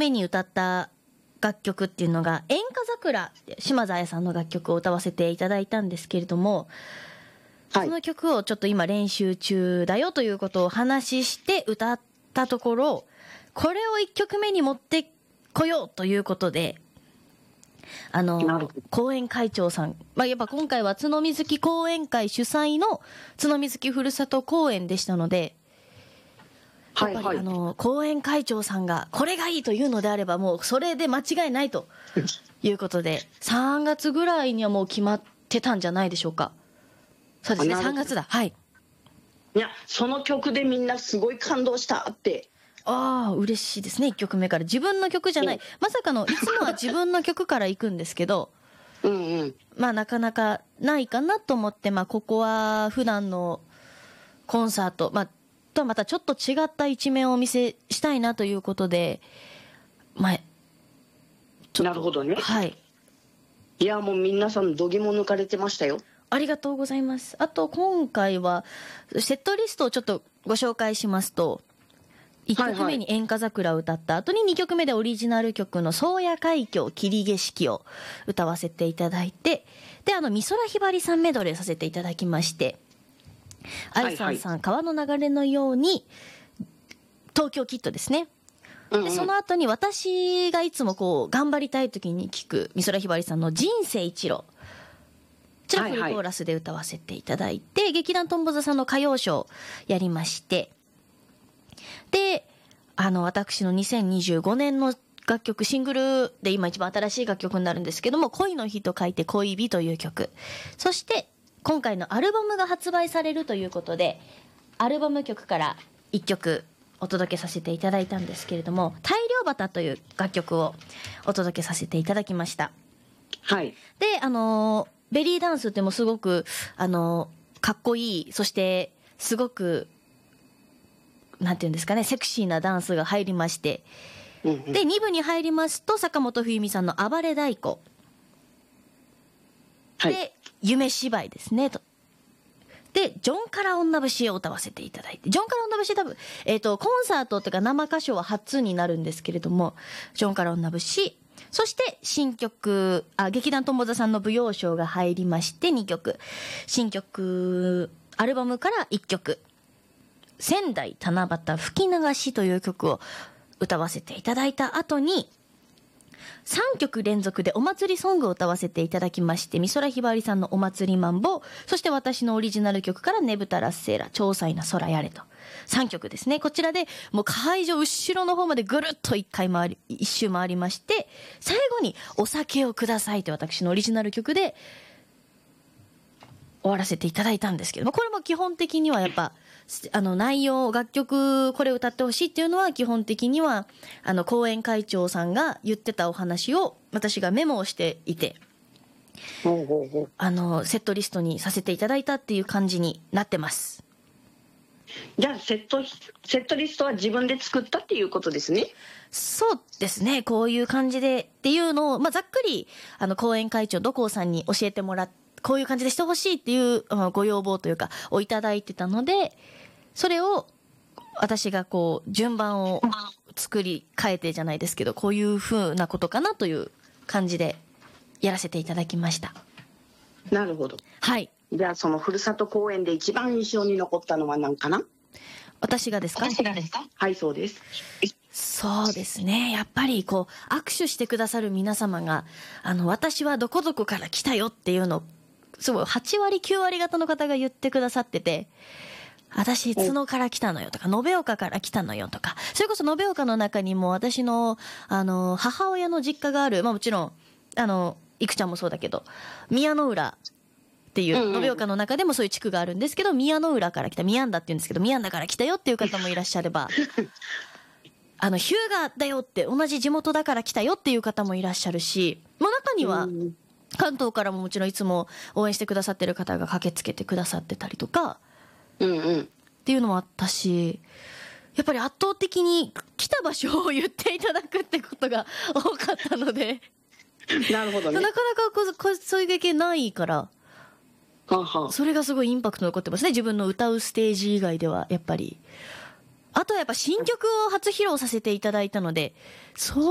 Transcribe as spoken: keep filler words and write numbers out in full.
目に歌った楽曲っていうのが演歌桜って島津亜矢さんの楽曲を歌わせていただいたんですけれども、 はい、 その曲をちょっと今練習中だよということをお話しして歌ったところ、これをいっきょくめに持ってこようということで、あの後援会長さん、まあ、やっぱ今回は角水木後援会主催の角水木ふるさと公演でしたので、やっぱり、はいはい、あの後援会長さんがこれがいいというのであればもうそれで間違いないということでさんがつぐらいにはもう決まってたんじゃないでしょうか。そうですね、さんがつだ。はい。 いや、その曲でみんなすごい感動したって。 ああ、嬉しいですね。いっきょくめから自分の曲じゃない、まさかのいつもは自分の曲から行くんですけどうん、うん、 まあなかなかないかなと思って、まあここは普段のコンサート、まあとはまたちょっと違った一面をお見せしたいなということで、まあちょっとなるほどね。 はい。 いや、もう皆さん度肝抜かれてましたよ。 ありがとうございます。あと今回はセットリストをちょっとご紹介しますと、いっきょくめに演歌桜を歌った後ににきょくめでオリジナル曲の宗谷海峡霧景色を歌わせていただいて、であの美空ひばりさんメドレーさせていただきまして、愛さんさん、川の流れのように東京キッドですね。でその後に私がいつもこう頑張りたい時に聴く美空ひばりさんの人生一路、こちらフルコーラスで歌わせていただいて、はいはい、劇団とんぼ座さんの歌謡ショーやりまして、であの私のにせんにじゅうごねんの楽曲、シングルで今一番新しい楽曲になるんですけども、恋の日と書いて恋日という曲、そして今回のアルバムが発売されるということでアルバム曲からいっきょくお届けさせていただいたんですけれども、大漁旗という楽曲をお届けさせていただきました。 はい。 であのベリーダンスってもすごくあのかっこいい、そしてすごくなんていうんですかね、セクシーなダンスが入りまして、うんうん、でに部に入りますと坂本冬美さんの暴れ太鼓、はい、で夢芝居ですねと、でジョンから女節を歌わせていただいて、ジョンから女節多分、えーと、コンサートというか生歌唱は初になるんですけれども、ジョンから女節、そして新曲、あ劇団とんぼ座さんの舞踊賞が入りましてにきょく、新曲アルバムからいっきょく、仙台七夕吹き流しという曲を歌わせていただいた後にさんきょく連続でお祭りソングを歌わせていただきまして、美空ひばりさんのお祭りマンボ、そして私のオリジナル曲からねぶたラッセーラ、潮騒な空やれとさんきょくですね。こちらでもう会場後ろの方までぐるっといっかい回りいっ周回りまして、最後にお酒をくださいという私のオリジナル曲で終わらせていただいたんですけども、これも基本的にはやっぱあの内容、楽曲これ歌ってほしいっていうのは基本的にはあの後援会長さんが言ってたお話を私がメモをしていて、あのセットリストにさせていただいたっていう感じになってます。 じゃあセットセットリストは自分で作ったっていうことですね。 そうですね、こういう感じでっていうのを、まあ、ざっくりあの後援会長土光さんに教えてもらって、こういう感じでしてほしいっていうご要望というかをいただいてたので、それを私がこう順番を作り変えてじゃないですけど、こういう風なことかなという感じでやらせていただきました。 なるほど。 はい。 じゃあそのふるさと公演で一番印象に残ったのは何かな。 私がですか。 私がですか。はい、そうです。 そうですね、やっぱりこう握手してくださる皆様があの私はどこどこから来たよっていうのをすごいはちわりきゅうわり方の方が言ってくださってて、私角から来たのよとか延岡から来たのよとか、それこそ延岡の中にも私のあの母親の実家がある、まあもちろんあのいくちゃんもそうだけど宮の浦っていう延岡の中でもそういう地区があるんですけど、宮の浦から来た、宮んだって言うんですけど、宮んだから来たよっていう方もいらっしゃればあの日向だよって同じ地元だから来たよっていう方もいらっしゃるし、もう中には関東からももちろんいつも応援してくださってる方が駆けつけてくださってたりとか、 うんうん、 っていうのもあったし、やっぱり圧倒的に来た場所を言っていただくってことが多かったのでなるほどね。 なかなかここそういう経験ないから、 ははそれがすごいインパクト残ってますね、自分の歌うステージ以外では。やっぱりあとはやっぱ新曲を初披露させていただいたので、そう